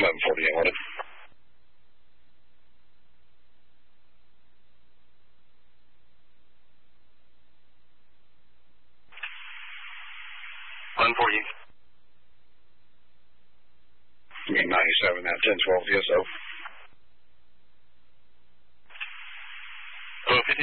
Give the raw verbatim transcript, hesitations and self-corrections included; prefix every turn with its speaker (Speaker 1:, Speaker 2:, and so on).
Speaker 1: seven forty-eight, what is it? one forty-eight. ninety-seven at ten twelve, yes, so.